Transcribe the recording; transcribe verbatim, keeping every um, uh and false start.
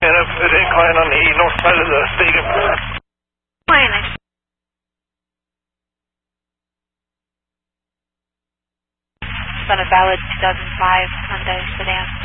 And up the incline on the north side of the stadium. Fine. It's on a valid two thousand five Hyundai sedan.